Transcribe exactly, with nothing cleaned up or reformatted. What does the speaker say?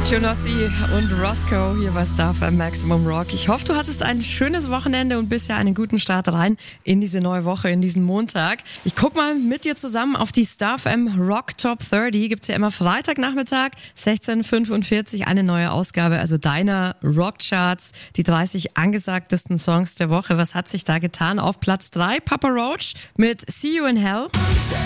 Jonossi und Roscoe hier bei Star F M Maximum Rock. Ich hoffe, du hattest ein schönes Wochenende und bist ja einen guten Start rein in diese neue Woche, in diesen Montag. Ich guck mal mit dir zusammen auf die Star F M Rock Top dreißig. Gibt's ja immer Freitagnachmittag, sechzehn Uhr fünfundvierzig, eine neue Ausgabe, also deiner Rockcharts, die dreißig angesagtesten Songs der Woche. Was hat sich da getan? Auf Platz drei Papa Roach mit See You in Hell.